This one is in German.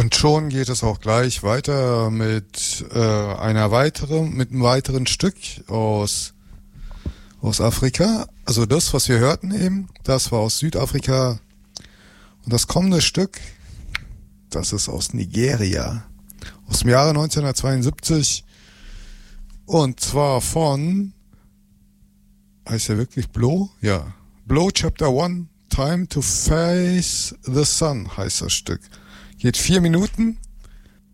Und schon geht es auch gleich weiter mit einem weiteren Stück aus Afrika. Also das, was wir hörten eben, das war aus Südafrika. Und das kommende Stück, das ist aus Nigeria, aus dem Jahre 1972. Und zwar von, heißt der wirklich Blow? Ja. Blow Chapter 1, Time to Face the Sun heißt das Stück. Geht 4 Minuten